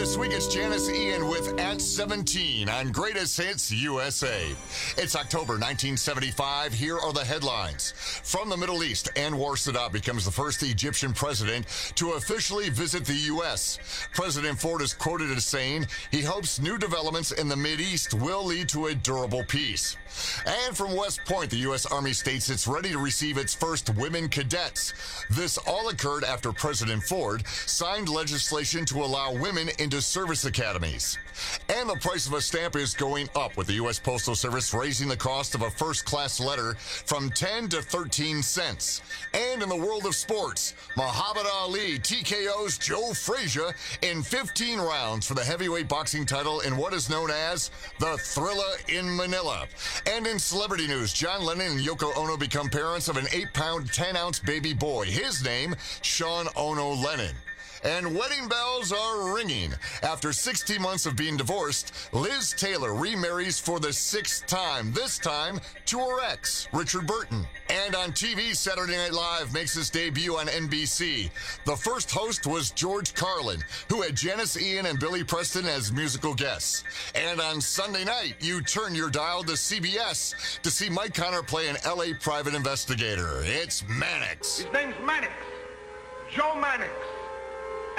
This week it's Janice Ian with At 17 on Greatest Hits USA. It's October 1975. Here are the headlines. From the Middle East, Anwar Sadat becomes the first Egyptian president to officially visit the U.S. President Ford is quoted as saying he hopes new developments in the Mideast will lead to a durable peace. And from West Point, the U.S. Army states it's ready to receive its first women cadets. This all occurred after President Ford signed legislation to allow women into service academies. And the price of a stamp is going up, with the U.S. Postal Service raising the cost of a first-class letter from 10 to 13 cents. And in the world of sports, Muhammad Ali TKOs Joe Frazier in 15 rounds for the heavyweight boxing title in what is known as the Thrilla in Manila. And in celebrity news, John Lennon and Yoko Ono become parents of an 8-pound, 10-ounce baby boy. His name, Sean Ono Lennon. And wedding bells are ringing. After 16 months of being divorced, Liz Taylor remarries for the 6th time, this time to her ex, Richard Burton. And on TV, Saturday Night Live makes its debut on NBC. The first host was George Carlin, who had Janice Ian and Billy Preston as musical guests. And on Sunday night, you turn your dial to CBS to see Mike Connor play an LA private investigator. It's Mannix. His name's Mannix. Joe Mannix.